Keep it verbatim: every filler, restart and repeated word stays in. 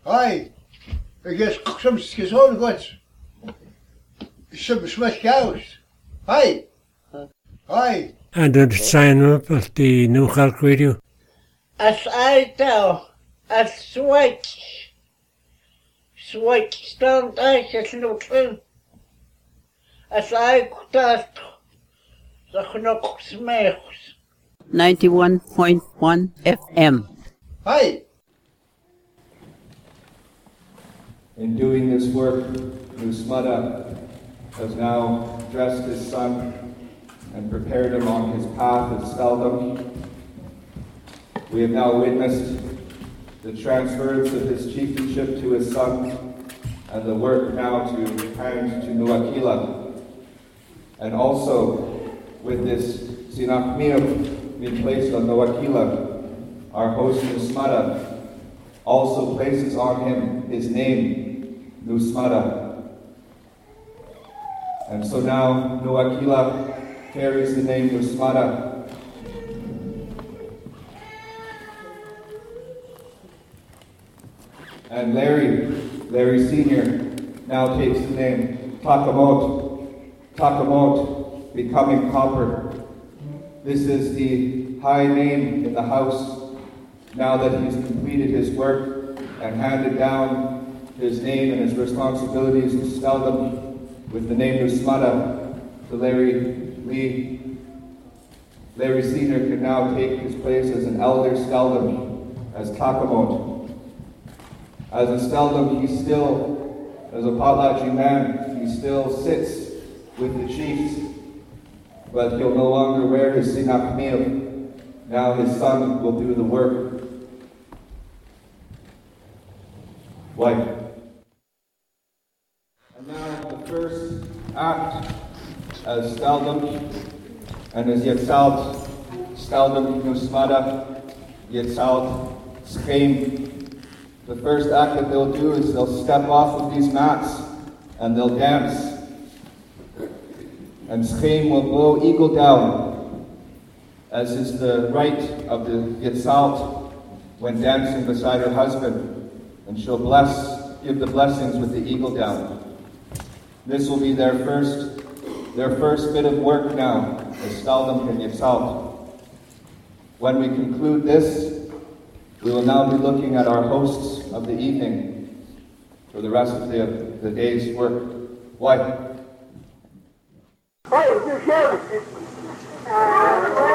Hi, ik is soms gezond goed. Soms met chaos. Hi. Hi. And did it sign up at the New Cork Radio? As I tell, as switch, switch stand I just looking. As I could ask, the knock smells. ninety-one point one F M. Hi. In doing this work, Nusmada has now dressed his son and prepared him on his path of Steldom. We have now witnessed the transference of his chieftainship to his son and the work now to hand to Nuakila. And also, with this Sinakmiyam being placed on Nuakila, our host Nusmada also places on him his name, Nusmada. And so now Nuakila carries the name Nusmada. And Larry, Larry Senior now takes the name Takamot, Takamot, becoming copper. This is the high name in the house now that he's completed his work and handed down his name and his responsibilities to Steldom with the name Nusmada to Larry Lee. Larry Senior can now take his place as an elder Steldom, as Takamot. As a Steldom, he still, as a Potlatchy man, he still sits with the chiefs, but he'll no longer wear his Sinakmiyam. Now his son will do the work. Wife. And now the first act as Steldom and as Yetzalt, Steldom Nusmada, Yetzalt Scheme. The first act that they'll do is they'll step off of these mats and they'll dance. And Scheme will blow eagle down, as is the right of the Yetzalt when dancing beside her husband. And she'll bless, give the blessings with the eagle down. This will be their first, their first bit of work now, as Steldom and Yetzalt. When we conclude this, we will now be looking at our hosts of the evening for the rest of the, the day's work. Why?